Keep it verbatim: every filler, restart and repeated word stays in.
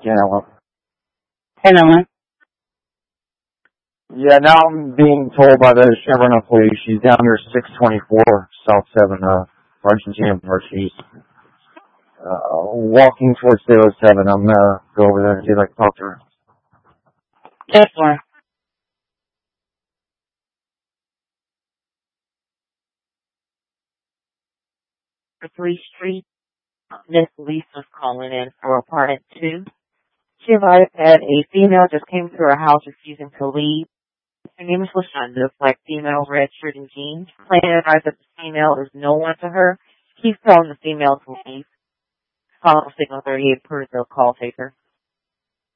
Yeah, well, Hello. yeah, now I'm being told by the Chevron employee she's down here six twenty-four South seven, uh, Argentina Park. She's, uh, walking towards zero seven. I'm gonna go over there and see if I can talk to her. Yes, sir. For three Street, Miss Lisa's calling in for apartment two. She advised that a female just came to her house refusing to leave. Her name is LaShonda, black female, red shirt and jeans. Plan advised that the female is no one to her. Keep telling the female to leave. Call signal thirty-eight per call taker.